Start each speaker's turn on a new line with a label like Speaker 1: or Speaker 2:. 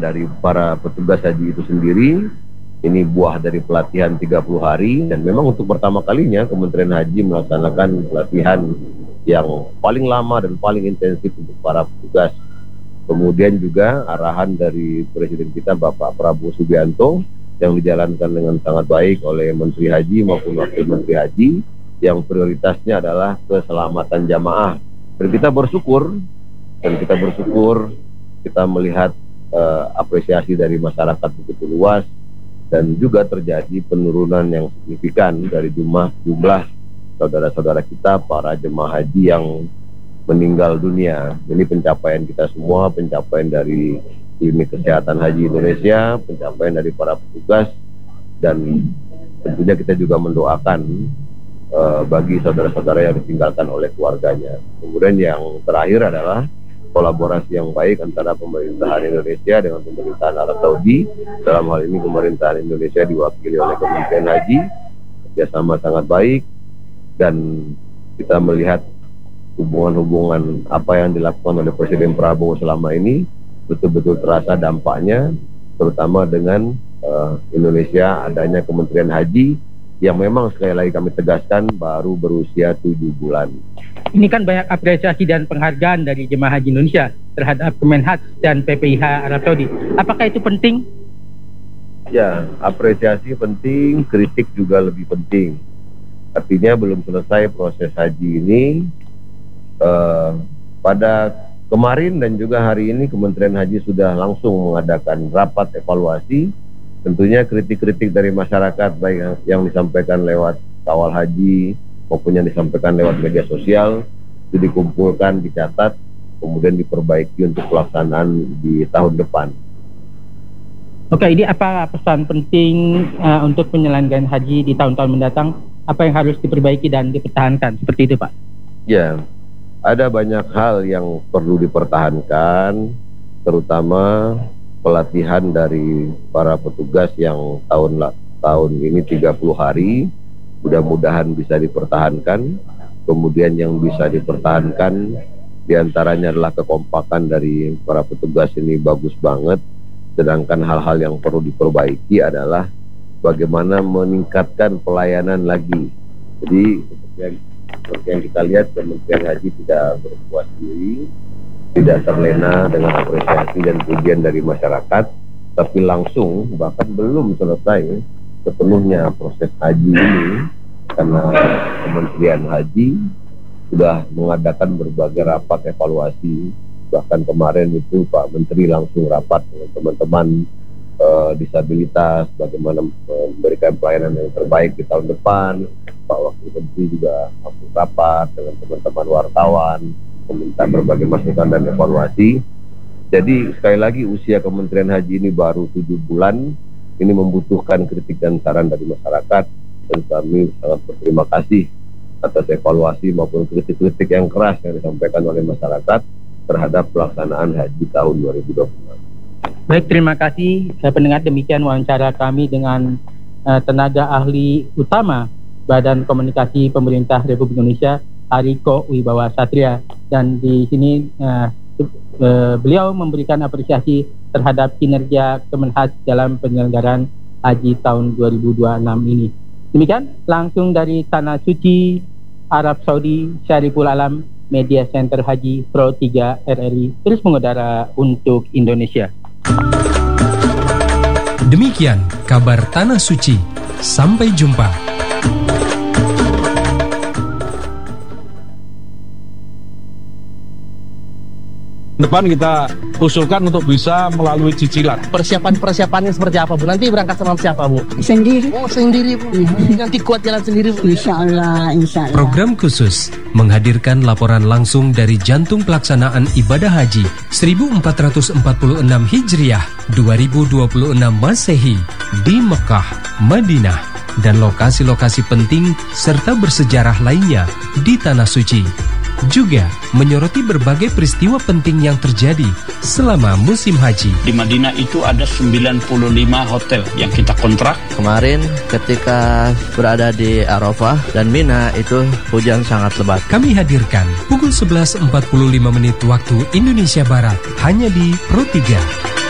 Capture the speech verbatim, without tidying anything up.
Speaker 1: dari para petugas haji itu sendiri. Ini buah dari pelatihan tiga puluh hari, dan memang untuk pertama kalinya Kementerian Haji melaksanakan pelatihan yang paling lama dan paling intensif untuk para petugas. Kemudian juga arahan dari Presiden kita Bapak Prabowo Subianto yang dijalankan dengan sangat baik oleh Menteri Haji maupun Wakil Menteri Haji, yang prioritasnya adalah keselamatan jamaah. Dan kita bersyukur, dan kita bersyukur kita melihat uh, apresiasi dari masyarakat begitu luas, dan juga terjadi penurunan yang signifikan dari jumlah jumlah saudara-saudara kita para jemaah haji yang meninggal dunia. Ini pencapaian kita semua, pencapaian dari Klinik Kesehatan Haji Indonesia, pencapaian dari para petugas, dan tentunya kita juga mendoakan uh, bagi saudara-saudara yang ditinggalkan oleh keluarganya. Kemudian yang terakhir adalah kolaborasi yang baik antara pemerintahan Indonesia dengan pemerintahan Arab Saudi. Dalam hal ini pemerintahan Indonesia diwakili oleh Kementerian Haji, kerjasama sangat baik, dan kita melihat hubungan-hubungan apa yang dilakukan oleh Presiden Prabowo selama ini betul-betul terasa dampaknya, terutama dengan uh, Indonesia adanya Kementerian Haji yang memang sekali lagi kami tegaskan baru berusia tujuh bulan.
Speaker 2: Ini kan banyak apresiasi dan penghargaan dari jemaah haji Indonesia terhadap Kemenhaj dan P P I H Arab Saudi. Apakah itu penting?
Speaker 1: Ya, apresiasi penting, kritik juga lebih penting. Artinya belum selesai proses haji ini. Uh, pada kemarin dan juga hari ini Kementerian Haji sudah langsung mengadakan rapat evaluasi. Tentunya kritik-kritik dari masyarakat baik yang disampaikan lewat kawal haji maupun yang disampaikan lewat media sosial itu dikumpulkan, dicatat, kemudian diperbaiki untuk pelaksanaan di tahun depan.
Speaker 2: Oke, ini apa pesan penting uh, untuk penyelenggaraan haji di tahun-tahun mendatang? Apa yang harus diperbaiki dan dipertahankan? Seperti itu, Pak.
Speaker 1: Ya, ada banyak hal yang perlu dipertahankan, terutama pelatihan dari para petugas yang tahun tahun ini tiga puluh hari. Mudah-mudahan bisa dipertahankan. Kemudian yang bisa dipertahankan diantaranya adalah kekompakan dari para petugas ini bagus banget. Sedangkan hal-hal yang perlu diperbaiki adalah bagaimana meningkatkan pelayanan lagi. Jadi seperti yang, seperti yang kita lihat, Kementerian Haji tidak berpuas diri, tidak terlena dengan apresiasi dan pujian dari masyarakat, tapi langsung bahkan belum selesai sepenuhnya proses haji ini, karena Kementerian Haji sudah mengadakan berbagai rapat evaluasi. Bahkan kemarin itu Pak Menteri langsung rapat dengan teman-teman uh, disabilitas, bagaimana memberikan pelayanan yang terbaik di tahun depan. Pak Wakil Menteri juga langsung rapat dengan teman-teman wartawan, meminta berbagai masukan dan evaluasi. Jadi sekali lagi usia Kementerian Haji ini baru tujuh bulan. Ini membutuhkan kritik dan saran dari masyarakat, dan kami sangat berterima kasih atas evaluasi maupun kritik-kritik yang keras yang disampaikan oleh masyarakat terhadap pelaksanaan haji tahun dua ribu dua puluh enam.
Speaker 2: Baik, terima kasih. Saya pendengar, demikian wawancara kami dengan uh, tenaga ahli utama Badan Komunikasi Pemerintah Republik Indonesia, Hariko Wibawa Satria, dan di sini uh, uh, beliau memberikan apresiasi terhadap kinerja Kemenhaj dalam penyelenggaraan haji tahun dua ribu dua puluh enam ini. Demikian langsung dari Tanah Suci Arab Saudi, Syariful Alam, Media Center Haji Pro tiga R R I terus mengudara untuk Indonesia.
Speaker 3: Demikian kabar Tanah Suci. Sampai jumpa.
Speaker 4: Depan kita usulkan untuk bisa melalui cicilan.
Speaker 5: Persiapan-persiapannya seperti apa, Bu? Nanti berangkat sama siapa, Bu?
Speaker 6: Sendiri.
Speaker 5: Oh, sendiri, Bu. Nanti kuat jalan sendiri, Bu.
Speaker 6: Insya Allah, insya Allah.
Speaker 3: Program khusus menghadirkan laporan langsung dari jantung pelaksanaan ibadah haji seribu empat ratus empat puluh enam Hijriah dua ribu dua puluh enam Masehi di Mekah, Madinah, dan lokasi-lokasi penting serta bersejarah lainnya di Tanah Suci. Juga menyoroti berbagai peristiwa penting yang terjadi selama musim haji.
Speaker 7: Di Madinah itu ada sembilan puluh lima hotel yang kita kontrak.
Speaker 8: Kemarin ketika berada di Arafah dan Mina itu hujan sangat lebat.
Speaker 3: Kami hadirkan pukul sebelas empat puluh lima menit waktu Indonesia Barat hanya di Pro tiga.